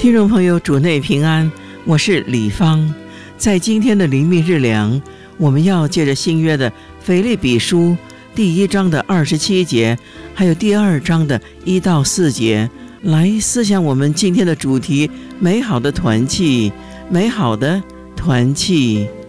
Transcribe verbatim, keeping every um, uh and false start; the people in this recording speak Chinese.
听众朋友，主内平安，我是李芳。在今天的灵命日粮，我们要借着新约的腓立比书第一章的二十七节，还有第二章的一到四节，来思想我们今天的主题：美好的团契，美好的团契。